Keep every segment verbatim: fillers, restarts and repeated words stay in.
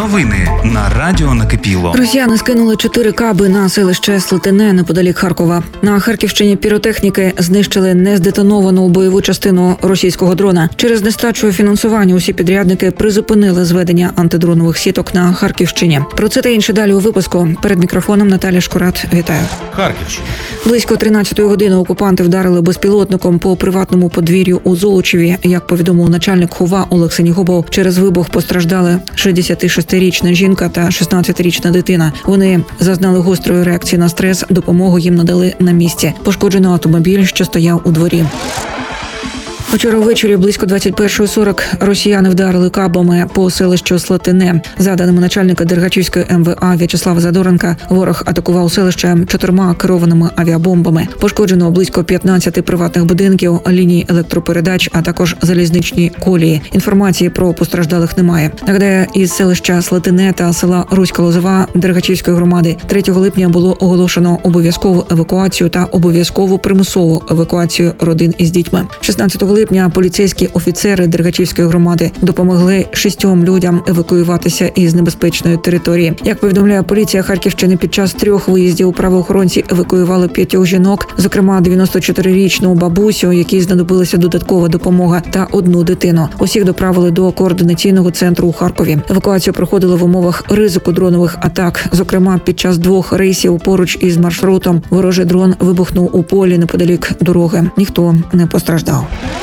Новини на радіо Накипіло. Росіяни скинули чотири каби на селище Слатине неподалік Харкова. На Харківщині піротехніки знищили нездетоновану бойову частину російського дрона. Через нестачу фінансування усі підрядники призупинили зведення антидронових сіток на Харківщині. Про це та інше далі у випуску. Перед мікрофоном Наталя Шкурат. Вітаю. Харківщина. Близько тринадцятої години окупанти вдарили безпілотником по приватному подвір'ю у Золочеві. Як повідомив начальник ХОВА Олег Сенігубов, через вибух постраждали шістдесятишестирічна жінка та шістнадцятирічна дитина. Вони зазнали гострої реакції на стрес, допомогу їм надали на місці. Пошкоджено автомобіль, що стояв у дворі. Вчора ввечері близько двадцять першої сорок росіяни вдарили кабами по селищу Слатине. За даними начальника Дергачівської ем ве а В'ячеслава Задоренка, ворог атакував селище чотирма керованими авіабомбами. Пошкоджено близько п'ятнадцяти приватних будинків, ліній електропередач, а також залізничні колії. Інформації про постраждалих немає. Нагадаю, із селища Слатине та села Руська Лозова Дергачівської громади третього липня було оголошено обов'язкову евакуацію та обов'язкову примусову евакуацію родин із дітьми. шістнадцятого липня поліцейські офіцери Дергачівської громади допомогли шістьом людям евакуюватися із небезпечної території. Як повідомляє поліція Харківщини, під час трьох виїздів правоохоронці евакуювали п'ятьох жінок, зокрема дев'яносточотирирічну бабусю, якій знадобилася додаткова допомога, та одну дитину. Усіх доправили до координаційного центру у Харкові. Евакуацію проходили в умовах ризику дронових атак. Зокрема, під час двох рейсів поруч із маршрутом ворожий дрон вибухнув у полі неподалік дороги. Ніхто не постраждав.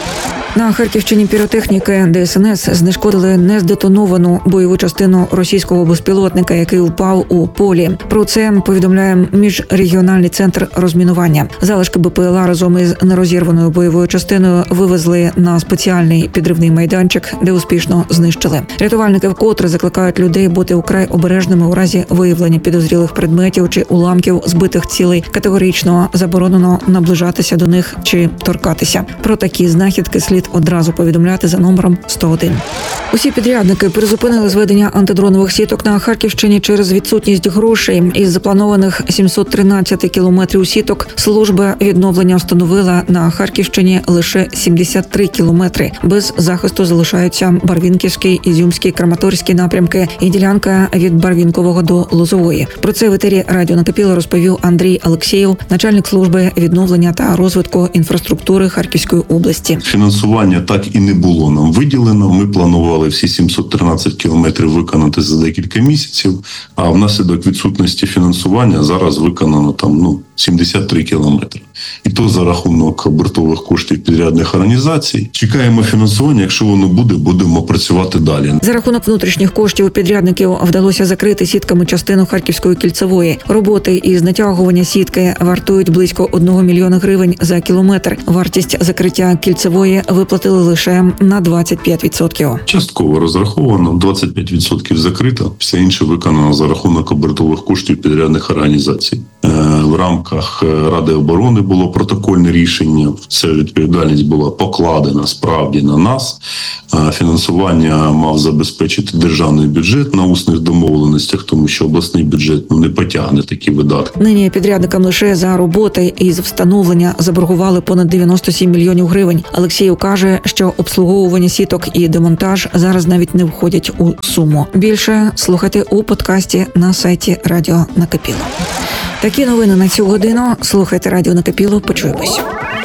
На Харківщині піротехніки де ес ен ес знешкодили нездетоновану бойову частину російського безпілотника, який впав у полі. Про це повідомляє міжрегіональний центр розмінування. Залишки бе пе ел а разом із нерозірваною бойовою частиною вивезли на спеціальний підривний майданчик, де успішно знищили. Рятувальники вкотре закликають людей бути украй обережними у разі виявлення підозрілих предметів чи уламків збитих цілей. Категорично заборонено наближатися до них чи торкатися. Про такі знахідки слід одразу повідомляти за номером сто один. Усі підрядники призупинили зведення антидронових сіток на Харківщині через відсутність грошей. Із запланованих сімсот тринадцять кілометрів сіток служба відновлення встановила на Харківщині лише сімдесят три кілометри. Без захисту залишаються Барвінківський, Ізюмський, Краматорський напрямки і ділянка від Барвінкового до Лозової. Про це в етері радіо Накипіло розповів Андрій Алексєєв, начальник служби відновлення та розвитку інфраструктури Харківської області. Фінансування так і не було нам виділено. Ми планували всі сімсот тринадцять кілометрів виконати за декілька місяців, а внаслідок відсутності фінансування зараз виконано там ну сімдесят три кілометри. І то за рахунок бортових коштів підрядних організацій. Чекаємо фінансування, якщо воно буде, будемо працювати далі. За рахунок внутрішніх коштів підрядників вдалося закрити сітками частину Харківської кільцевої. Роботи із натягування сітки вартують близько одного мільйона гривень за кілометр. Вартість закриття кільцевої виплатили лише на двадцять п'ять відсотків. Частково розраховано, двадцять п'ять відсотків закрито, все інше виконано за рахунок бортових коштів підрядних організацій. В рамках Ради оборони було протокольне рішення. Ця відповідальність була покладена справді на нас. Фінансування мав забезпечити державний бюджет на усних домовленостях, тому що обласний бюджет ну, не потягне такі видатки. Нині підрядникам лише за роботи із встановлення заборгували понад дев'яносто сім мільйонів гривень. Олексєєв каже, що обслуговування сіток і демонтаж зараз навіть не входять у суму. Більше слухайте у подкасті на сайті Радіо Накипіло. Такі новини на цю годину. Слухайте Радіо Накипіло. Почуємось.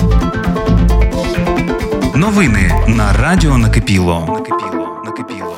Новини на радіо Накипіло. Накипіло. Накипіло.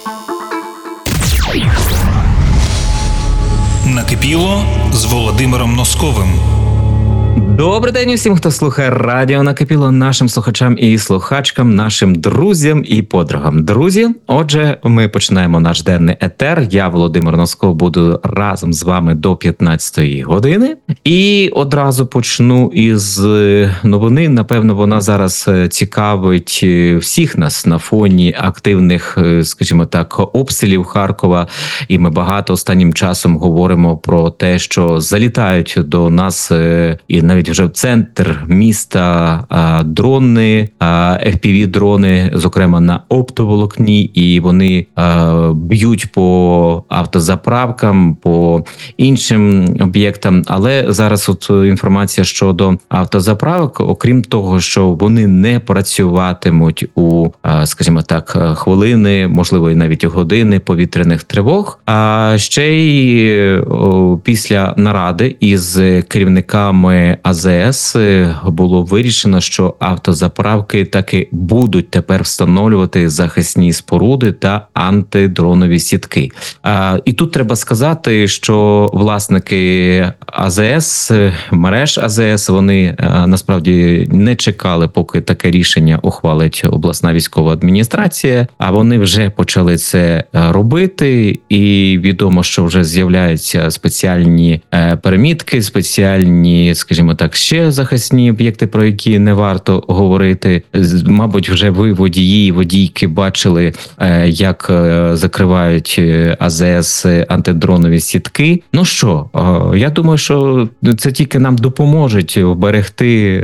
Накипіло з Володимиром Носковим. Добрий день усім, хто слухає Радіо Накипіло, нашим слухачам і слухачкам, нашим друзям і подругам. Друзі, отже, ми починаємо наш денний етер. Я, Володимир Носков, буду разом з вами до п'ятнадцятої години. І одразу почну із новини. Напевно, вона зараз цікавить всіх нас на фоні активних, скажімо так, обстрілів Харкова. І ми багато останнім часом говоримо про те, що залітають до нас і навіть поставить вже в центр міста а, дрони, а, еф пі ві-дрони, зокрема на оптоволокні, і вони а, б'ють по автозаправкам, по іншим об'єктам. Але зараз от інформація щодо автозаправок, окрім того, що вони не працюватимуть у, скажімо так, хвилини, можливо, і навіть години повітряних тривог, а ще й о, після наради із керівниками а зе ес було вирішено, що автозаправки таки будуть тепер встановлювати захисні споруди та антидронові сітки. А, і тут треба сказати, що власники а зе ес, мереж а зе ес, вони а, насправді не чекали, поки таке рішення ухвалить обласна військова адміністрація, а вони вже почали це робити, і відомо, що вже з'являються спеціальні перемітки, спеціальні, скажімо так, ще захисні об'єкти, про які не варто говорити. Мабуть, вже ви, водії, водійки, бачили, як закривають а зе ес антидронові сітки. Ну що, я думаю, що це тільки нам допоможуть вберегти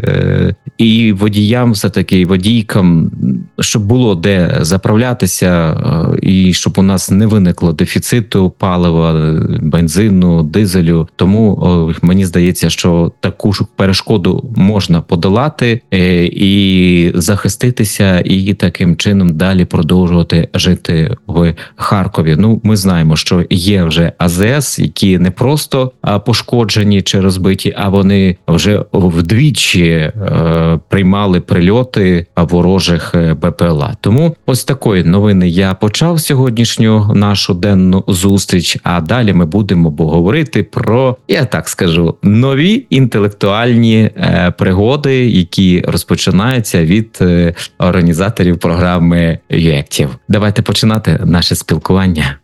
і водіям, все-таки, і водійкам, щоб було де заправлятися, і щоб у нас не виникло дефіциту палива, бензину, дизелю. Тому мені здається, що таку ж перешкоду можна подолати і захиститися, і таким чином далі продовжувати жити в Харкові. Ну, ми знаємо, що є вже а зе ес, які не просто пошкоджені чи розбиті, а вони вже вдвічі приймали прильоти ворожих бе пе ел а. Тому ось такої новини я почав сьогоднішню нашу денну зустріч, а далі ми будемо говорити про, я так скажу, нові інтелектуальні е, пригоди, які розпочинаються від е, організаторів програми ю-Active. Давайте починати наше спілкування.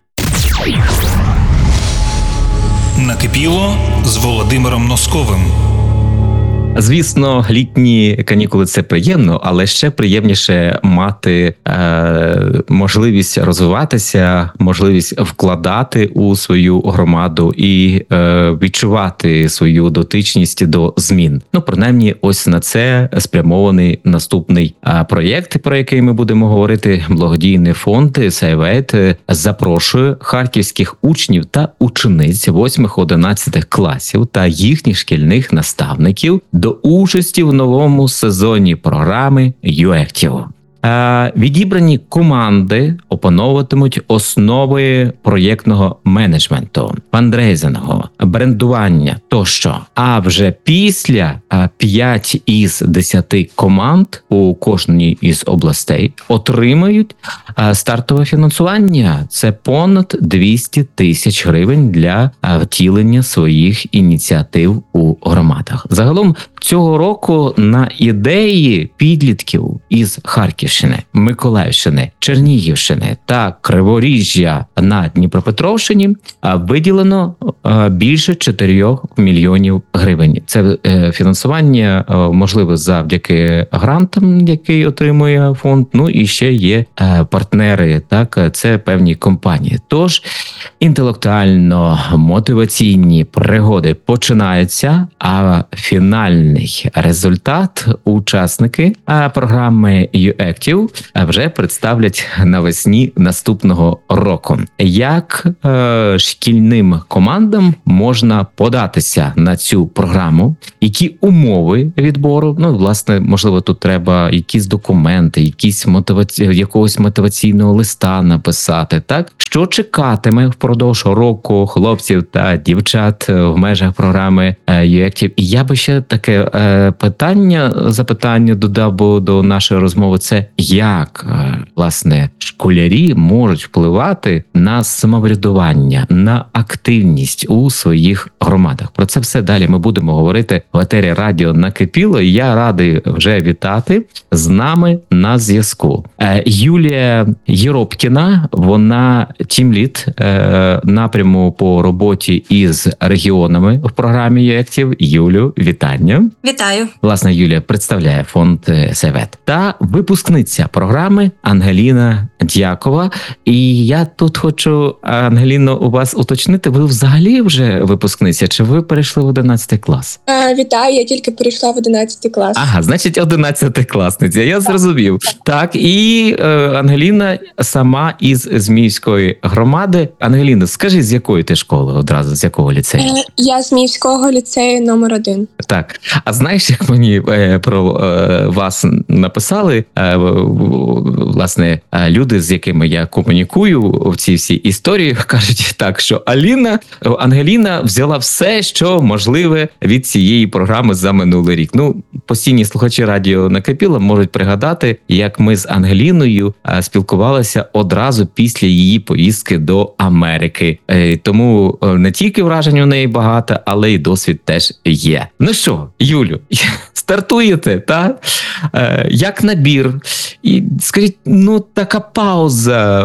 Накипіло з Володимиром Носковим. Звісно, літні канікули – це приємно, але ще приємніше мати е, можливість розвиватися, можливість вкладати у свою громаду і е, відчувати свою дотичність до змін. Ну, принаймні, ось на це спрямований наступний е, проєкт, про який ми будемо говорити. Благодійний фонд «Сейвейт» запрошує харківських учнів та учениць восьмих-одинадцятих класів та їхніх шкільних наставників до участі в новому сезоні програми ю-Active. Відібрані команди опановуватимуть основи проєктного менеджменту, фандрейзингу, брендування тощо. А вже після п'ять із десяти команд у кожній із областей отримають стартове фінансування. Це понад двісті тисяч гривень для втілення своїх ініціатив у громадах. Загалом цього року на ідеї підлітків із Харківщини, Миколаївщини, Чернігівщини та Криворіжжя на Дніпропетровщині виділено більше чотирьох мільйонів гривень. Це фінансування можливе завдяки грантам, який отримує фонд. Ну і ще є партнери, так, це певні компанії. Тож інтелектуально-мотиваційні пригоди починаються, а фінальний результат учасники програми ю-Active вже представлять навесні наступного року. Як е, шкільним командам можна податися на цю програму? Які умови відбору? Ну, власне, можливо, тут треба якісь документи, якісь мотиваці... якогось мотиваційного листа написати, так? Що чекатиме впродовж року хлопців та дівчат в межах програми ю-Active? І я би ще таке е, питання, запитання додав би до нашої розмови. Це як, власне, школярі можуть впливати на самоврядування, на активність у своїх громадах. Про це все далі ми будемо говорити в етері радіо «Накипіло». І я радий вже вітати з нами на зв'язку. Юлія Єропкіна, вона тімлід напряму по роботі із регіонами в програмі ю-Active. Юлю, вітання. Вітаю. Власне, Юлія представляє фонд «Сейвейт». Та випускник випускниця програми Ангеліна Дякова. І я тут хочу, Ангеліно, у вас уточнити, ви взагалі вже випускниця, чи ви перейшли в одинадцятий клас? А, вітаю, я тільки перейшла в одинадцятий клас. Ага, значить одинадцятикласниця, я зрозумів. Так, і е, Ангеліна сама із Зміївської громади. Ангеліна, скажи, з якої ти школи одразу, з якого ліцею? Е, Я з Міївського ліцею номер один. Так, а знаєш, як мені е, про е, вас написали, е, власне, е, люди, з якими я комунікую в цій всій історії, кажуть так, що Аліна, Ангеліна взяла все, що можливе від цієї програми за минулий рік. Ну, постійні слухачі радіо Накипіло можуть пригадати, як ми з Ангеліною е, спілкувалися одразу після її поїздки до Америки. Е, тому е, не тільки вражень у неї багато, але й досвід теж є. Ну що, Юлю, стартуєте, та? Е, як набір? І скажіть, ну така пауза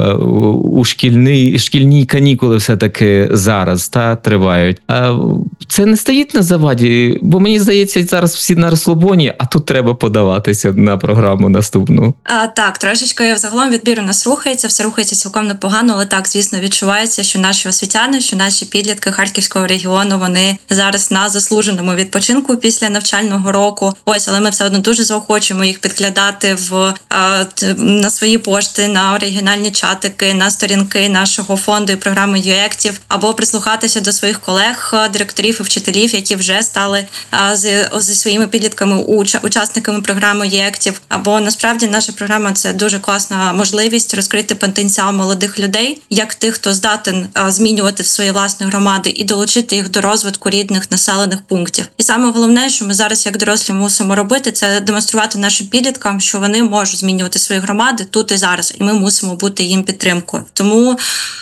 у шкільні, шкільні канікули все-таки зараз та тривають. Е, це не стоїть на заваді? Бо мені здається, зараз всі на розслабоні, а тут треба подаватися на програму наступну. А, так, трошечки взагалом відбір у нас рухається, все рухається цілком непогано, але так, звісно, відчувається, що наші освітяни, що наші підлітки Харківського регіону, вони зараз на заслуженому відпочинку після навчального року. Ось, але ми все одно дуже заохочуємо їх підглядати в а, на свої пошти, на оригінальні чатики, на сторінки нашого фонду і програми ЮЕктів, або прислухатися до своїх колег, директорів і вчителів, які вже стали а, з, зі своїми підлітками уч, учасниками програми ЮЕктів. Або насправді наша програма – це дуже класна можливість розкрити потенціал молодих людей, як тих, хто здатен а, змінювати свої власні громади і долучити їх до розвитку рідних населених пунктів. І саме головне, що ми зараз як дорослі мусимо робити, це демонструвати нашим підліткам, що вони можуть змінювати свої громади тут і зараз, і ми мусимо бути їм підтримкою. Тому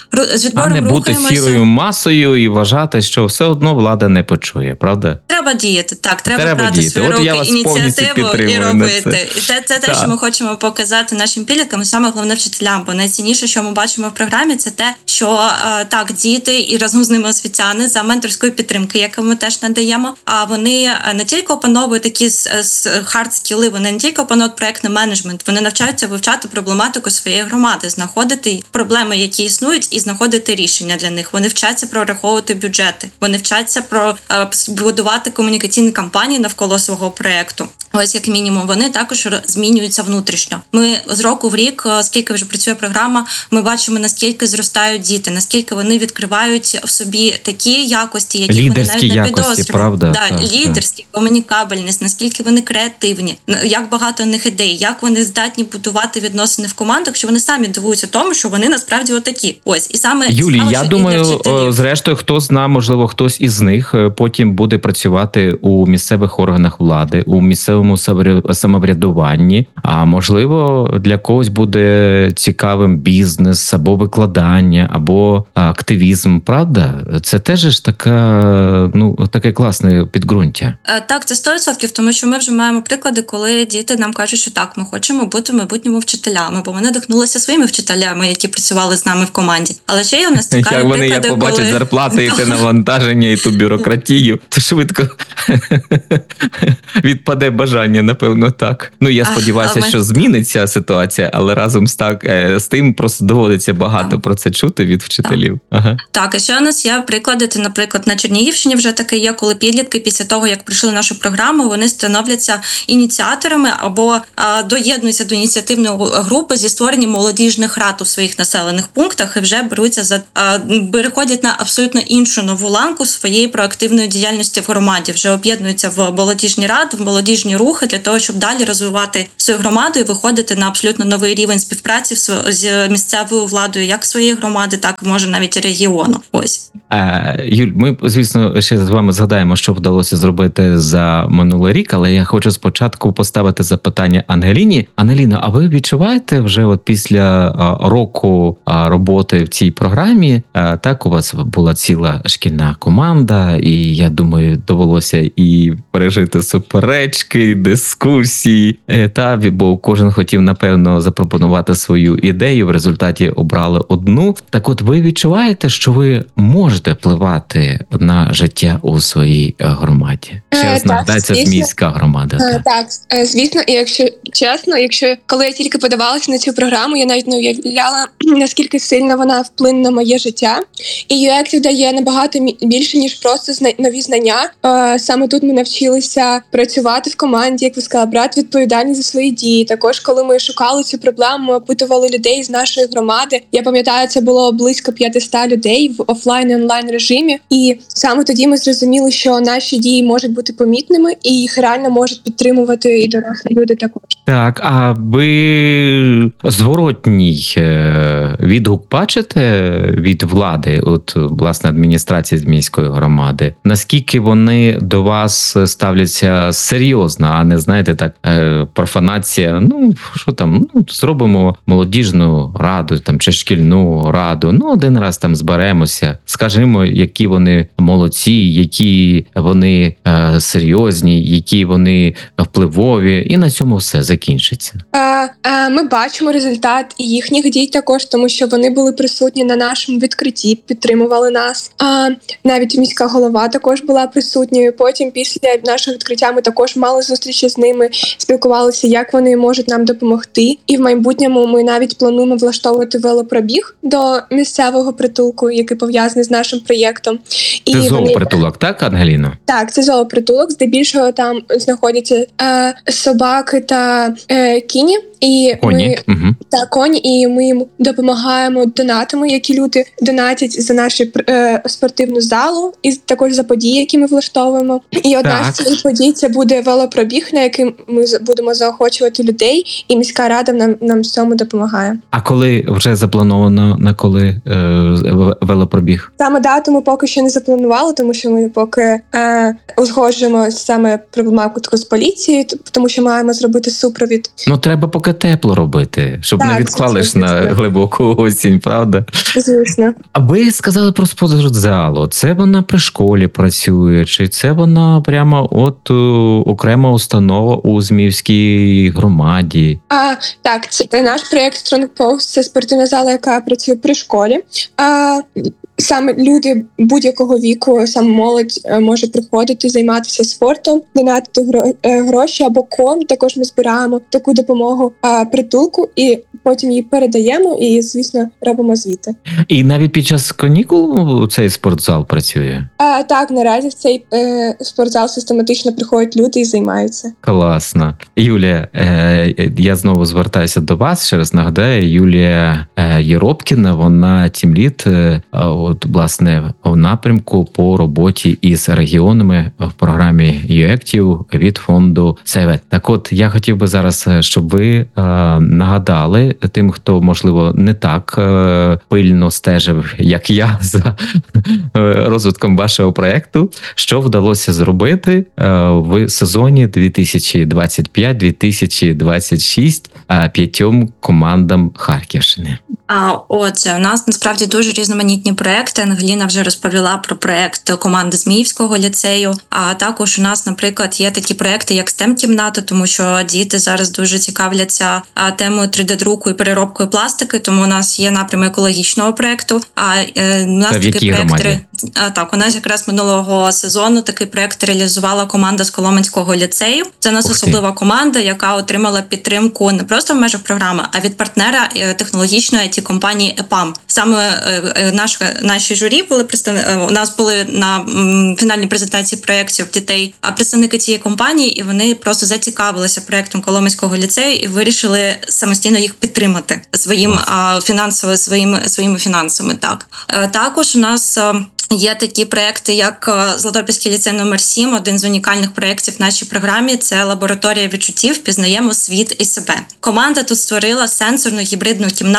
з відбором а не бути сірою масою і вважати, що все одно влада не почує, правда? Треба діяти, так, треба, треба брати діяти. свої От руки, я вас ініціативу і робити. І це, це те, так. що ми хочемо показати нашим підліткам, і саме головне вчителям. Бо найцінніше, що ми бачимо в програмі, це те, що так, діти і разом з ними освітяни за менторської підтримки, яку ми теж надаємо, а вони не тільки опановують такі хард-скіли, вони не тільки опановують проєктний менеджмент, вони навчаються вивчати проблематику своєї громади, знаходити проблеми, які існують, і знаходити рішення для них. Вони вчаться прораховувати бюджети, вони вчаться про будувати комунікаційні кампанії навколо свого проєкту. Ось як мінімум, вони також змінюються внутрішньо. Ми з року в рік, скільки вже працює програма, ми бачимо, наскільки зростають діти, наскільки вони відкривають в собі такі якості, які лідерські вони навіть не якості, правда? Да, так, лідерські, так. Комунікабельність, наскільки вони креативні, як багато у них ідей, як вони здатні будувати відносини в командах, що вони самі дивуються тому, що вони насправді отакі. Ось, і саме Юлі, цікаво, я думаю, зрештою, хто зна, можливо, хтось із них потім буде працювати у місцевих органах влади, у місцевому самоврядуванні, а можливо, для когось буде цікавим бізнес, або викладання, або активізм, правда? Це теж ж така, ну, таке класне підґрунтя. Так, це сто відсотків, тому що ми вже маємо приклади, коли діти нам кажуть, що так, ми хочемо бути в майбутньому вчителями, бо вони надихнулися своїми вчителями, які працювали з нами в команді. Але ще є у нас цікаві приклади, вони як побачать коли... зарплати і те навантаження, і ту бюрократію, то швидко відпаде бажання, напевно, так. Ну, я сподіваюся, а, що зміниться ситуація, але разом з так з тим просто доводиться багато а. про це чути від вчителів. А. Ага. Так, і ще у нас є приклади, це, наприклад, на Чернігівщині вже таке є, коли підлітки після того, як прийшли нашу програму, вони становляться ініціаторами або а, доєднуються до ініціативної групи зі створенням молодіжних рад у своїх населених пунктах і вже беруться за а, переходять на абсолютно іншу нову ланку своєї проактивної діяльності в громаді, вже об'єднуються в молодіжні ради, в молодіжні рухи для того, щоб далі розвивати свою громаду і виходити на абсолютно новий рівень співпраці з місцевою владою, як своєї громади, так і може навіть і регіону. Ось. А, Юль, ми, звісно, ще з вами згадаємо, що вдалося зробити за минулий рік, але я хочу спочатку поставити запитання Ангеліні. Ангеліно, а ви відчуваєте вже от після а, року а, роботи в цій програмі, а, так, у вас була ціла шкільна команда, і я думаю, довелося і пережити суперечки, дискусії. Е, Та, бо кожен хотів, напевно, запропонувати свою ідею, в результаті обрали одну. Так от, ви відчуваєте, що ви можете впливати на життя у своїй е, громаді? Ще раз Е, так, нагадається, звісно. Зміївська громада. Е, так. Так, е, звісно, і якщо чесно, якщо коли я тільки подавалася на цю програму, я навіть не уявляла, наскільки сильно вона вплине на моє життя. І ю ексів дає набагато мі- більше, ніж просто зна- нові знання. Е, Саме тут ми навчилися працювати в команді, як ви сказали, брати відповідальність за свої дії. Також, коли ми шукали цю проблему, ми опитували людей з нашої громади. Я пам'ятаю, це було близько п'ятсот людей в офлайн і онлайн режимі. І саме тоді ми зрозуміли, що наші дії можуть бути помітними і їх реально можуть підтримувати і дорослі люди також. Так, а ви зворотній е, відгук бачите від влади, от власне адміністрації Зміївської громади? Наскільки вони до вас ставляться серйозно, а не знаєте, так е, профанація? Ну що там, ну зробимо молодіжну раду там чи шкільну раду. Ну один раз там зберемося, скажімо, які вони молодці, які вони е, серйозні, які вони впливові, і на цьому все закінчиться. Е, е, Ми бачимо результат і їхніх дій також, тому що вони були присутні на нашому відкритті, підтримували нас. А навіть міська голова також була присутньою. Потім, після нашого відкриття, ми також мали зустрічі з ними, спілкувалися, як вони можуть нам допомогти. І в майбутньому ми навіть плануємо влаштовувати велопробіг до місцевого притулку, який пов'язаний з нашим проєктом. І Це вони- зоопритулок, так, Ангеліно? Так, це зоопритулок. Здебільшого там знаходяться е, собаки та е, кіні. І Коні. ми Угу. та коні, і ми їм допомагаємо донатами, які люди донатять за нашу е, спортивну залу, і також за події, які ми влаштовуємо. І одна Так. з цих подій це буде велопробіг, на який ми з- будемо заохочувати людей, і міська рада нам нам в цьому допомагає. А коли вже заплановано на коли е, в- велопробіг? Саме дату ми поки що не запланували, тому що ми поки е, узгоджуємо саме проблематику з поліцією, т- тому що маємо зробити супровід. Ну треба поки тепло робити, щоб Так, не відклали ж звісно, на звісно. глибоку осінь, правда? Звісно. А ви сказали про спортзалу. Це вона при школі працює, чи це вона прямо от е, окрема установа у Зміївській громаді? А, так, це наш проєкт Strong Post, це спортивна зала, яка працює при школі. А, саме люди будь-якого віку, саме молодь е, може приходити, займатися спортом, донатити гро- е, гроші або кон. Також ми збираємо таку допомогу а, притулку і потім її передаємо і, звісно, робимо звіти. І навіть під час канікул цей спортзал працює? А, так, наразі в цей е, спортзал систематично приходять люди і займаються. Класно. Юлія, е, я знову звертаюся до вас. Ще раз нагадаю, Юлія е, Єропкіна, вона тімлід, е, от, власне, в напрямку по роботі із регіонами в програмі ЮЕКТів від фонду СЕВЕТ. Так от, я хотів би зараз, щоб ви е, нагадали тим, хто, можливо, не так е, пильно стежив, як я, за е, розвитком вашого проєкту, що вдалося зробити е, в сезоні дві тисячі двадцять п'ять - дві тисячі двадцять шість е, п'ятьом командам Харківщини. А отже, у нас насправді дуже різноманітні проекти. Ангеліна вже розповіла про проект команди Зміївського ліцею. А також у нас, наприклад, є такі проекти, як стем-кімната, тому що діти зараз дуже цікавляться а, темою три де-друку і переробкою пластики. Тому у нас є напрям екологічного проекту. А е, у нас Та в такий якій проект громаді? ре- а, так, у нас якраз минулого сезону такий проект реалізувала команда з Коломенського ліцею. Це у нас Ух ти. особлива команда, яка отримала підтримку не просто в межах програми, а від партнера е, технологічної ай ті-компанії ЕПАМ. Саме е, е, наш, наші журі були представ... е, у нас були на м, фінальній презентації проєктів дітей, а представники цієї компанії, і вони просто зацікавилися проєктом Коломенського ліцею і вирішили самостійно їх підтримати своїм а, фінансово, своїми своїми фінансами. Так Е, також у нас. е, Є такі проекти, як е, Златопільський ліцей номер сім, один з унікальних проєктів в нашій програмі. Це лабораторія відчуттів, пізнаємо світ і себе. Команда тут створила сенсорну гібридну кімнату, як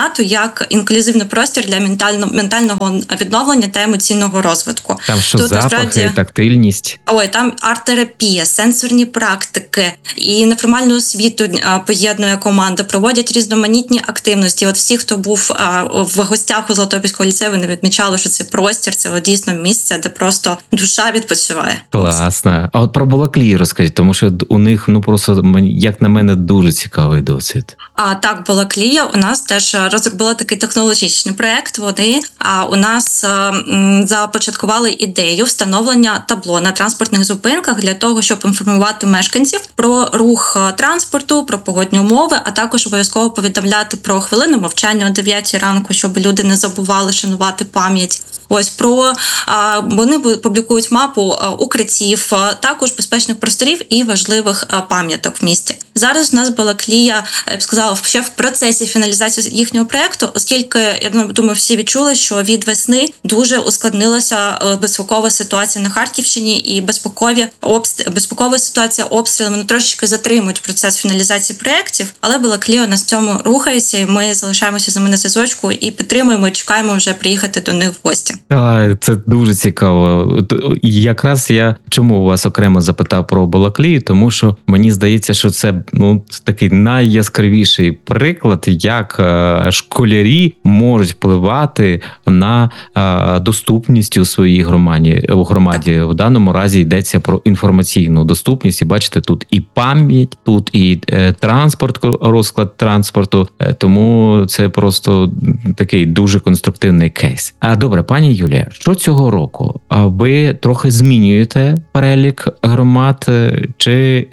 як інклюзивний простір для ментально, ментального відновлення та емоційного розвитку. Там що Тут, запахи, насправді, тактильність. Ой, там арт-терапія, сенсорні практики і неформальну освіту а, поєднує команда, проводять різноманітні активності. От всі, хто був а, в гостях у Золотопільського ліцею, вони відмічали, що це простір, це дійсно місце, де просто душа відпочиває. Класно. А от про Балаклію розкажіть, тому що у них, ну просто, як на мене, дуже цікавий досвід. А так, Балаклія у нас теж розробила такий технологічний проект. Вони а у нас а, м, започаткували ідею встановлення табло на транспортних зупинках для того, щоб інформувати мешканців про рух а, транспорту, про погодні умови, а також обов'язково повідомляти про хвилину мовчання о дев'ятій ранку, щоб люди не забували шанувати пам'ять. Ось про а, вони публікують мапу а, укриттів, а, також безпечних просторів і важливих а, пам'яток в місті. Зараз у нас Балаклія, я б сказала, ще в процесі фіналізації їхнього проекту, оскільки, я думаю, всі відчули, що від весни дуже ускладнилася безпекова ситуація на Харківщині, і безпекові обстріли, безпекова ситуація обстрілами ну, трошечки затримують процес фіналізації проєктів, але Балаклія у нас в цьому рухається, і ми залишаємося з ними на зв'язочку і підтримуємо, і чекаємо вже приїхати до них в гості. А, це дуже цікаво. Якраз я чому у вас окремо запитав про Балаклію, тому що мені здається, що це ну такий найяскравіший приклад, як е, школярі можуть впливати на е, доступність у своїй громаді. У громаді в даному разі йдеться про інформаційну доступність. І бачите, тут і пам'ять, тут і е, транспорт, розклад транспорту. Е, тому це просто такий дуже конструктивний кейс. А добре, пані Юлія, що цього року? Ви трохи змінюєте перелік громад, чи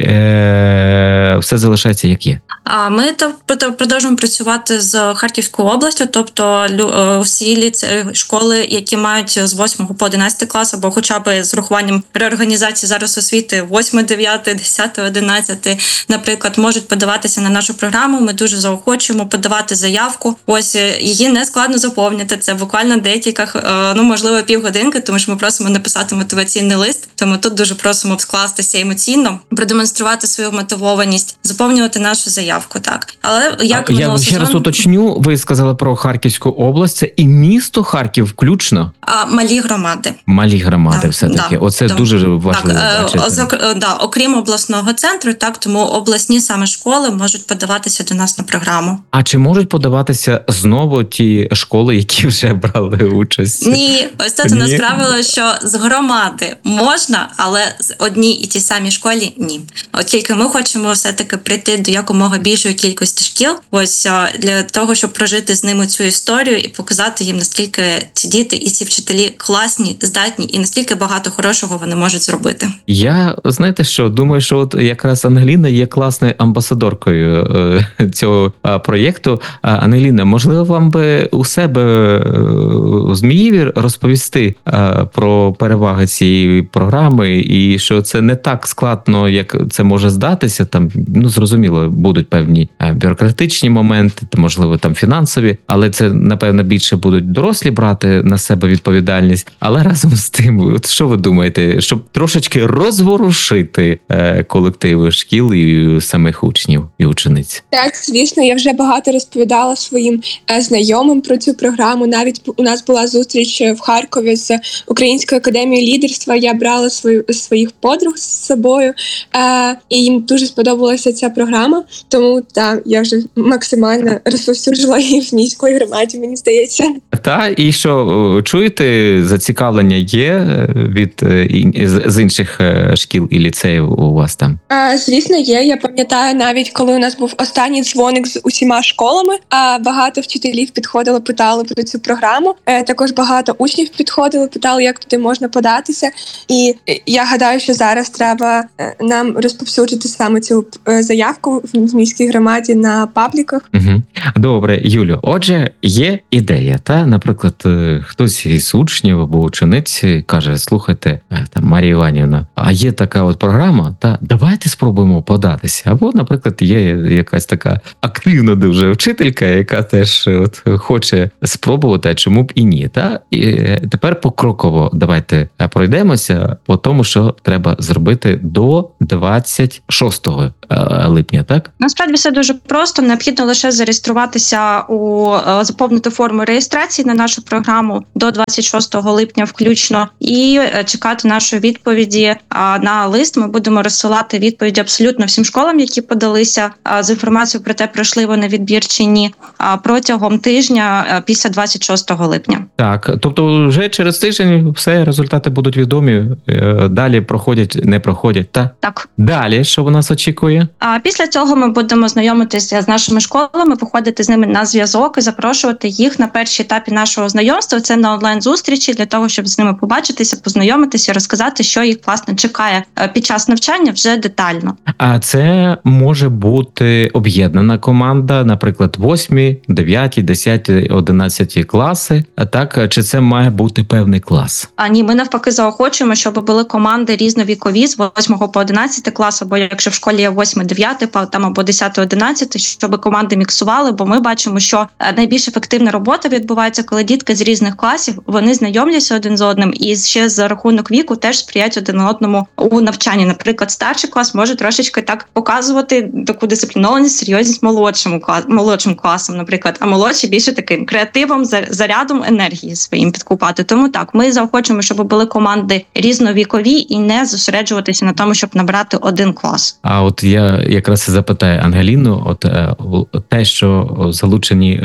е, все залишається як є? А ми то продовжуємо працювати з Харківською областю, тобто всі ліцеї, школи, які мають з восьмого по одинадцятий клас, або хоча б з урахуванням реорганізації зараз освіти восьмий, дев'ятий, десятий, одинадцятий, наприклад, можуть подаватися на нашу програму. Ми дуже заохочуємо подавати заявку. Ось її не складно заповнити. Це буквально декілька, ну можливо, півгодинки, тому що ми просимо написати мотиваційний лист. Тому тут дуже просимо скластися емоційно, продемонструвати свою мотивованість, заповнювати нашу заявку. Так, але як а, я ще раз уточню. Ви сказали про Харківську область, це і місто Харків включно? А малі громади. Малі громади, так, все таки. Да, Оце так, дуже важливо. Так, е, да, окрім обласного центру, так тому обласні саме школи можуть подаватися до нас на програму. А чи можуть подаватися знову ті школи, які вже брали участь? Ні, ось це у нас правило, що з громади можна, але з одній і тій самій школі ні. От тільки ми хочемо все-таки прийти до якомога більшої кількості шкіл, ось для того, щоб прожити з ними цю історію і показати їм, наскільки ці діти і ці вчителі класні, здатні і наскільки багато хорошого вони можуть зробити. Я, знаєте що, думаю, що от якраз Ангеліна є класною амбасадоркою е, цього е, проєкту. Ангеліна, можливо, вам би у себе е, Зміїві розповісти е, про переваги цієї програми і що це не так складно, як це може здатися. Там, ну, зрозуміло, будуть певні бюрократичні моменти, можливо, там фінансові, але це, напевно, більше будуть дорослі брати на себе відповідальність. Але разом з тим, от що ви думаєте, щоб трошечки розворушити е, колективи шкіл і самих учнів і учениць? Так, звісно, я вже багато розповідала своїм е, знайомим про цю програму. Навіть у нас була зустріч в Харкові з Українською академією лідерства. Я брала свою, своїх подруг з собою, е, і їм дуже сподобалася ця програма. Тому так, я вже максимально розповсюджила її в міській громаді, мені здається. Та, і що, чуєте, зацікавлення є від з інших шкіл і ліцеїв у вас там? А, звісно, є. Я пам'ятаю, навіть коли у нас був останній дзвоник з усіма школами, а багато вчителів підходили, питали про цю програму. Е, також багато учнів підходили, питали, як туди можна податися. І я гадаю, що зараз треба нам розповсюджити саме цю заявку в міській громаді на пабліках. Угу. Добре, Юлю, отже, є ідея, та, наприклад, хтось із учнів або учениць каже, слухайте, там, Марія Іванівна, а є така от програма, та давайте спробуємо податися. Або, наприклад, є якась така активна дуже вчителька, яка теж от хоче спробувати, а чому б і ні. Та? І тепер покроково давайте пройдемося по тому, що треба зробити до двадцять шостого липня, так? Насправді все дуже просто. Необхідно лише зареєструватися у заповнити форму реєстрації на нашу програму до двадцять шостого липня включно і чекати нашої відповіді на лист. Ми будемо розсилати відповіді абсолютно всім школам, які подалися з інформацією про те, пройшли вони відбір чи ні, протягом тижня після двадцять шостого липня. Так, тобто вже через тиждень все, результати будуть відомі, далі проходять, не проходять, та? Так. Далі, що в нас очікує? А після цього ми будемо знайомитися з нашими школами, виходити з ними на зв'язок і запрошувати їх на перші етапі нашого знайомства. Це на онлайн-зустрічі для того, щоб з ними побачитися, познайомитися, розказати, що їх, власне, чекає під час навчання вже детально. А це може бути об'єднана команда, наприклад, восьмі, дев'яті, десяті, одинадцяті класи, а так, чи це має бути певний клас? А ні, ми навпаки заохочуємо, щоб були команди різновікові з восьмого по одинадцятий клас, або якщо в школі є восьмий, дев'ятий, там або десятий, одинадцятий, щоб команди міксували, бо ми бачимо, що найбільш ефективна робота відбувається, коли дітки з різних класів, вони знайомляться один з одним і ще за рахунок віку теж сприяють один одному у навчанні. Наприклад, старший клас може трошечки так показувати таку дисциплінованість, серйозність молодшому клас, молодшим класом, наприклад, а молодші більше таким креативом, зарядом енергії своїм підкупати. Тому так, ми заохочуємо, щоб були команди різновікові і не зосереджуватися на тому, щоб набрати один клас. А от я якраз і запитаю Ангеліну, от те, що залучені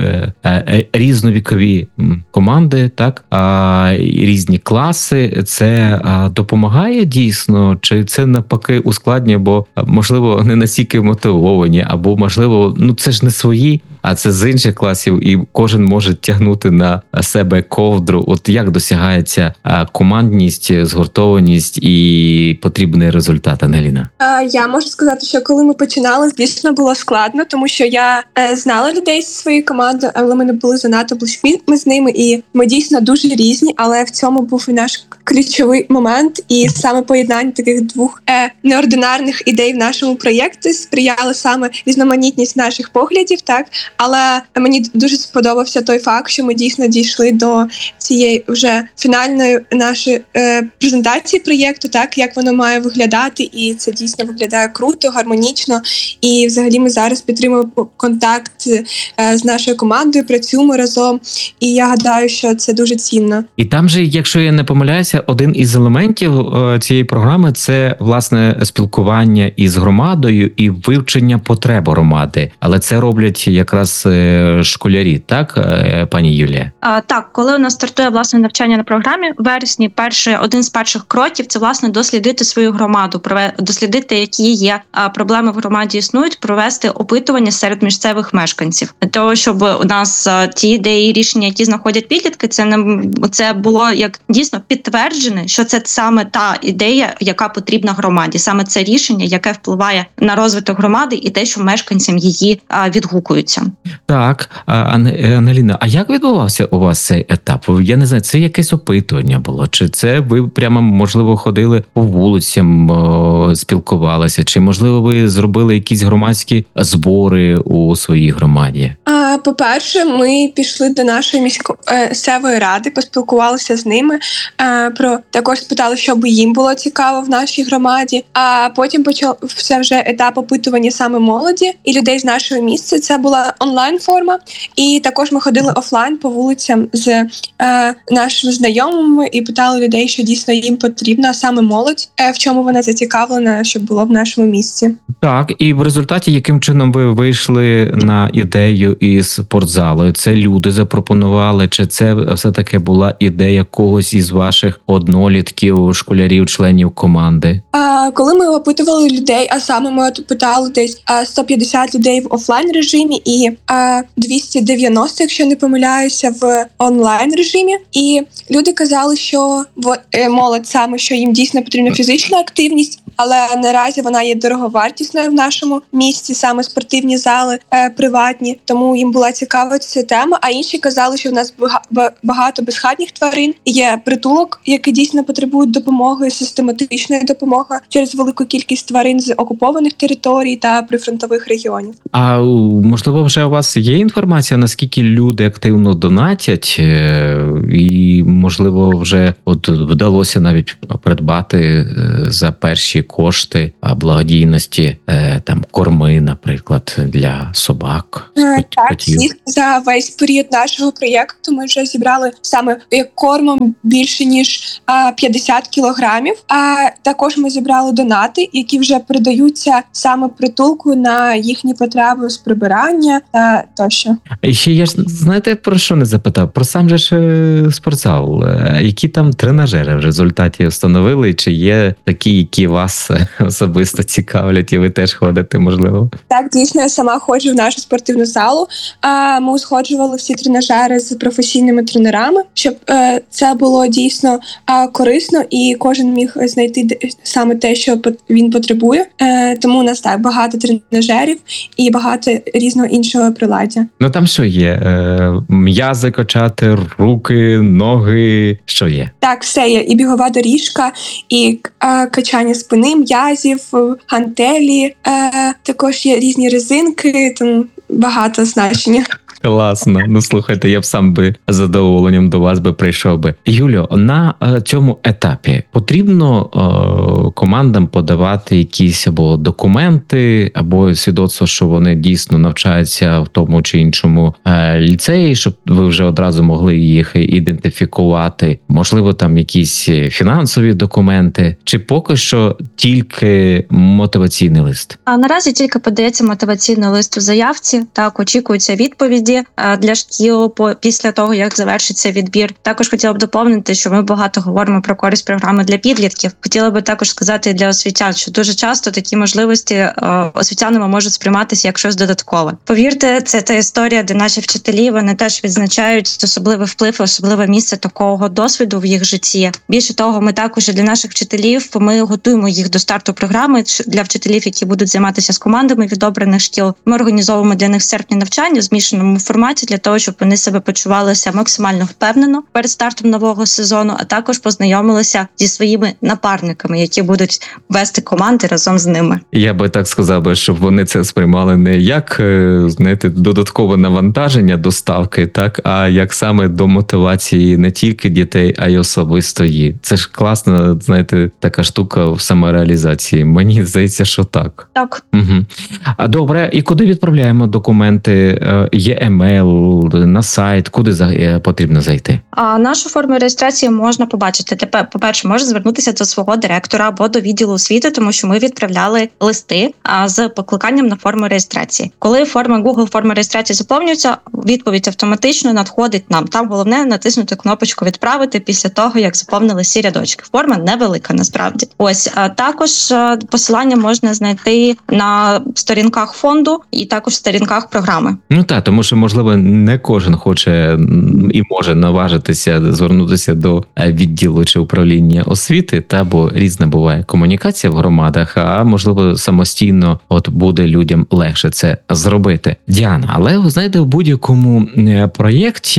різновікові команди, так, а різні класи, це допомагає дійсно, чи це навпаки ускладнює, бо можливо не настільки мотивовані, або можливо, ну це ж не свої, а це з інших класів, і кожен може тягнути на себе ковдру. От як досягається командність, згуртованість і потрібний результат, Ангеліна? Я можу сказати, що коли ми починали, звісно, було складно, тому що я знала людей зі своєї команди, але ми не були занадто близькі з ними, і ми дійсно дуже різні, але в цьому був і наш ключовий момент, і саме поєднання таких двох е, неординарних ідей в нашому проєкті сприяли саме різноманітність наших поглядів, так, але мені дуже сподобався той факт, що ми дійсно дійшли до цієї вже фінальної нашої е, презентації проєкту, так, як воно має виглядати, і це дійсно виглядає круто, гармонічно, і взагалі ми зараз підтримуємо контакт е, з нашою командою, працюємо разом, і я гадаю, що це дуже цінно. І там же, якщо я не помиляюся, один із елементів е, цієї програми – це, власне, спілкування із громадою і вивчення потреб громади. Але це роблять якраз е, школярі, так, е, пані Юлія? А, так, коли у нас стартує, власне, навчання на програмі, в вересні перший, один з перших кроків – це, власне, дослідити свою громаду, дослідити, які є а, проблеми в громаді існують, провести опитування серед місцевих мешканців. Для того, щоб у нас а, ті ідеї, рішення, які знаходять підлітки, це не це було як дійсно підтверджене, що це саме та ідея, яка потрібна громаді, саме це рішення, яке впливає на розвиток громади і те, що мешканцям її а, відгукуються. Так, Ангеліна, а як відбувався у вас цей етап? Я не знаю, це якесь опитування було, чи це ви прямо, можливо, ходили по вулицям, о, спілкувалися, чи, можливо, ви зробили якісь громадські збори у своїй громаді? А, по-перше, ми пішли до нашої міської ради, поспілкувалися з ними, а, про також спитали, що би їм було цікаво в нашій громаді, а потім почався вже етап опитування саме молоді і людей з нашого місця. Це була онлайн-форма, і також ми ходили офлайн по вулицям з е, нашими знайомими і питали людей, що дійсно їм потрібно, а саме молодь, е, в чому вона зацікавлена, щоб було в нашому місці. Так, і в результаті, яким чином ви вийшли на ідею із спортзалу? Це люди запропонували, чи це все-таки була ідея когось із ваших однолітків, школярів, членів команди? А, коли ми опитували людей, а саме ми питали десь а, сто п'ятдесят людей в офлайн режимі і а, двісті дев'яносто, якщо не помиляюся, в онлайн режимі. І люди казали, що в, е, молодь саме, що їм дійсно потрібна фізична активність, але наразі вона є дороговартісною в нашому місті, саме спортивні зали е, приватні, тому їм була цікава ця тема. А інші казали, що в нас бага- багато безхатніх тварин, є притулок, які дійсно потребують допомоги, систематичної допомоги через велику кількість тварин з окупованих територій та прифронтових регіонів. А можливо, вже у вас є інформація, наскільки люди активно донатять, е, і можливо, вже от вдалося навіть придбати е, за перші кошти а, благодійності е, там корми, наприклад, для собак. Е, Хот- Так, хотів. всіх за весь період нашого проєкту ми вже зібрали саме як кормом більше ніж а, п'ятдесят кілограмів. А також ми зібрали донати, які вже передаються саме притулку на їхні потреби з прибирання та тощо. І ще я ж знаєте, про що не запитав? Про сам же ж е, спортзал. Е, Які там тренажери в результаті встановили? Чи є такі, які вас е, особисто цікавлять, і ви теж ходите, можливо? Так, дійсно, я сама ходжу в нашу спортивну залу. А ми узгоджували всі тренажери з професійними тренерами, щоб е, це було дійсно е, корисно і кожен міг знайти де- саме те, що пот- він потребує. Е, тому у нас так багато тренажерів і багато різного іншого приладдя. Ну там що є? Е, М'язи качати, руки, ноги. Що є? Так, все є і бігова доріжка, і е, качання спини, м'язів, е, гантелі. Е, також є різні резинки, тому багато значення. Класно. Ну слухайте, я б сам би з задоволенням до вас би прийшов би. Юліо, на е, цьому етапі потрібно е, командам подавати якісь або документи, або свідоцтво, що вони дійсно навчаються в тому чи іншому е, ліцеї, щоб ви вже одразу могли їх ідентифікувати. Можливо, там якісь фінансові документи, чи поки що тільки мотиваційний лист? А наразі тільки подається мотиваційний лист у заявці. Так, очікуються відповіді е, для шкіл по після того, як завершиться відбір. Також хотіла б доповнити, що ми багато говоримо про користь програми для підлітків. Хотіла би також сказати і для освітян, що дуже часто такі можливості е, освітянами можуть сприйматися як щось додаткове. Повірте, це та історія, де наші вчителі вони теж відзначають особливий вплив, особливе місце такого досвіду в їх житті. Більше того, ми також і для наших вчителів ми готуємо їх до старту програми для вчителів, які будуть займатися з командами від обраних шкіл. Ми організовуємо для них в серпні навчання в змішаному форматі для того, щоб вони себе почувалися максимально впевнено перед стартом нового сезону, а також познайомилися зі своїми напарниками, які будуть вести команди разом з ними. Я би так сказав би, щоб вони це сприймали не як, е, знаєте, додаткове навантаження до ставки, так, а як саме до мотивації не тільки дітей, а й особисто їх. Це ж класна, знаєте, така штука в самореалізації. Мені здається, що так. Так. Угу. А добре, і куди відправляємо документи? Е, Є емейл, на сайт, куди за, е, потрібно зайти? А нашу форму реєстрації можна побачити. Тепер, по-перше, можна звернутися до свого директора або до відділу освіти, тому що ми відправляли листи а, з покликанням на форму реєстрації. Коли форма Google форма реєстрації заповнюється, відповідь автоматично надходить нам. Там головне натиснути кнопочку «Відправити» після того, як заповнили всі рядочки. Форма невелика, насправді. Ось, а також а, посилання можна знайти на сторінках фонду і також в сторінках програми. Ну так, тому що, можливо, не кожен хоче м, і може наважитися звернутися до е, відділу чи управління освіти, та бо різна буває комунікація в громадах, а можливо самостійно от буде людям легше це зробити. Діана, але ви знаєте, в будь-якому е, проєкті,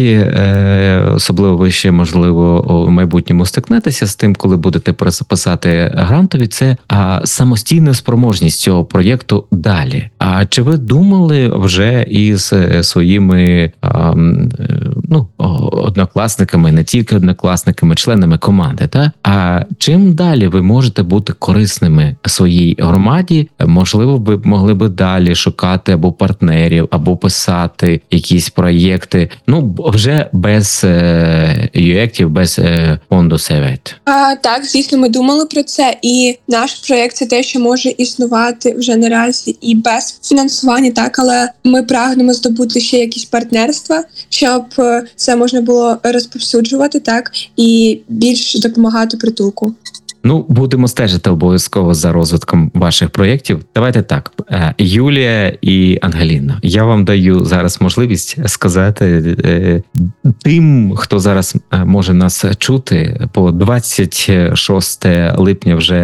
е, особливо ви ще, можливо, у майбутньому стикнетеся з тим, коли будете писати грантові, це а, самостійна спроможність цього проєкту далі. А чи ви думали вже із е, своїми а, м, е, ну, о- однокласниками, не тільки однокласниками, членами команди, та? А чим далі ви можете бути корисними своїй громаді? Можливо, ви могли би далі шукати або партнерів, або писати якісь проєкти, ну, б- вже без е, юектів, без е, фонду Севет. А, так, звісно, ми думали про це, і наш проєкт це те, що може існувати вже наразі і без фінансування, так, але ми прагнемо здобути ще якісь партнерства, щоб е, це можна було розповсюджувати, так, і більш допомагати притулку. Ну, будемо стежити обов'язково за розвитком ваших проєктів. Давайте так, е, Юлія і Ангеліна, я вам даю зараз можливість сказати е, тим, хто зараз е, може нас чути, по двадцять шосте липня вже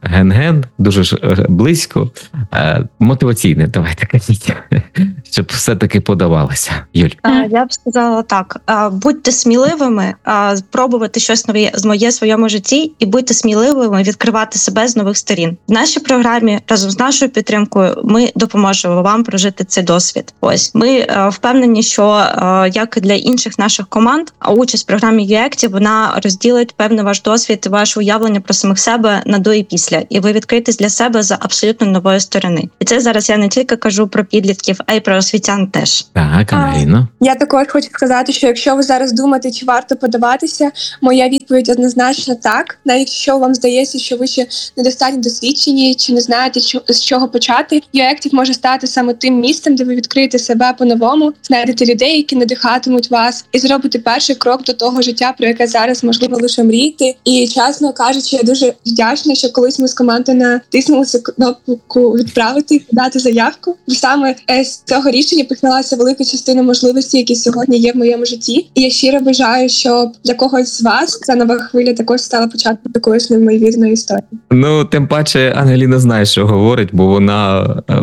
ген-ген, дуже ж е, близько. Е, мотиваційне, давайте кажіть, щоб все-таки подавалося. Юль. А, Я б сказала так: а, будьте сміливими, а, пробувати щось нове моє в своєму житті, і будьте сміливими відкривати себе з нових сторін. В нашій програмі разом з нашою підтримкою ми допоможемо вам прожити цей досвід. Ось ми а, впевнені, що а, як і для інших наших команд, а участь в програмі ю ей вона розділить певний ваш досвід, ваше уявлення про самих себе на до і після, і ви відкриєтесь для себе за абсолютно нової сторони. І це зараз я не тільки кажу про підлітків, а й про освітян теж. Так, Ангеліно. Я також хочу сказати, що якщо ви зараз думаєте, чи варто подаватися, моя відповідь однозначно так. Навіть якщо вам здається, що ви ще недостатньо досвідчені, чи не знаєте, з чого почати, ю ей Active може стати саме тим місцем, де ви відкриєте себе по-новому, знайдете людей, які надихатимуть вас, і зробите перший крок до того життя, про яке зараз можливо лише мріяти. І чесно кажучи, я дуже вдячна, що колись ми з командою натиснулися кнопку відправити і подати заявку. Бо саме з цього рішення почалася велика частина можливостей, які сьогодні є в моєму житті. І я щиро бажаю, щоб для когось з вас ця нова хвиля також стала початком такої неймовірної історії. Ну, тим паче, Ангеліна знає, що говорить, бо вона е,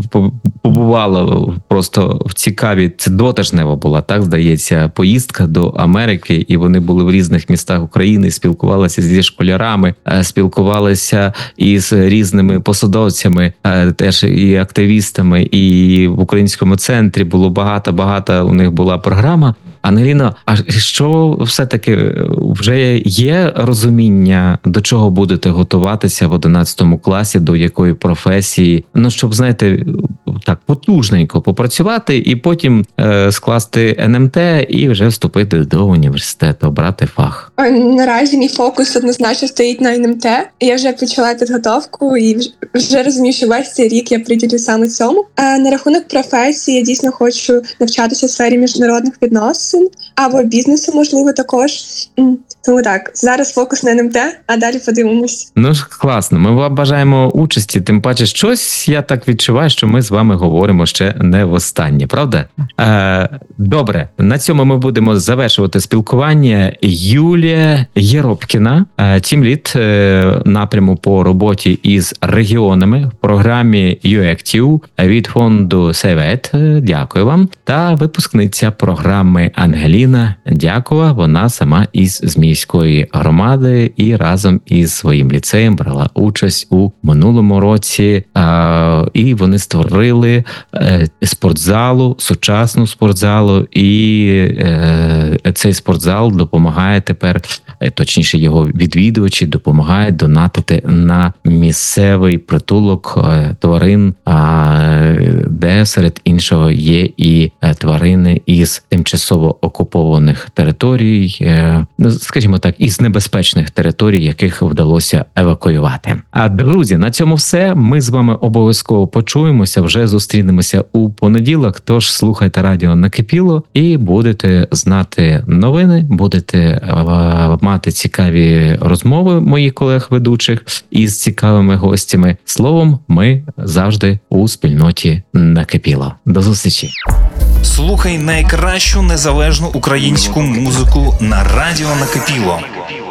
побувала просто в цікавій, це двотижнева була, так, здається, поїздка до Америки, і вони були в різних містах України, спілкувалися зі школярами, е, спілкувалися із різними посадовцями, е, теж і активістами, і в українському центрі було багато-багато, у них була програма. Ангеліно, а що все-таки вже є розуміння, до чого будете готуватися в одинадцятому класі, до якої професії? Ну, щоб, знаєте, так потужненько попрацювати і потім е, скласти ен ем те і вже вступити до університету, обрати фах. Наразі мій фокус однозначно стоїть на ен ем те. Я вже почала підготовку і вже розумію, що весь цей рік я приділю саме цьому. А на рахунок професії я дійсно хочу навчатися в сфері міжнародних відносин або бізнесу, можливо, також. Тому так, зараз фокус на ен ем те, а далі подивимось. Ну ж, класно, ми вам бажаємо участі, тим паче щось, я так відчуваю, що ми з вами говоримо ще не востаннє, правда? Е, добре, на цьому ми будемо завершувати спілкування. Юлія Єропкіна, тімлід е, напряму по роботі із регіонами в програмі ю ей Active від фонду Сейвет, дякую вам, та випускниця програми Ангеліна Дякова, вона сама із Зміївської громади і разом із своїм ліцеєм брала участь у минулому році, а, і вони створили е, спортзалу, сучасну спортзалу, і е, цей спортзал допомагає тепер, е, точніше його відвідувачі допомагають донатити на місцевий притулок е, тварин, а, де серед іншого є і е, тварини із тимчасово окупованих територій, е, скажімо так, із небезпечних територій, яких вдалося евакуювати. А, друзі, на цьому все. Ми з вами обов'язково почуємося, вже зустрінемося у понеділок, тож слухайте радіо Накипіло і будете знати новини, будете е, мати цікаві розмови моїх колег-ведучих із цікавими гостями. Словом, ми завжди у спільноті Накипіло. До зустрічі! Слухай найкращу незалежну українську музику на радіо Накипіло.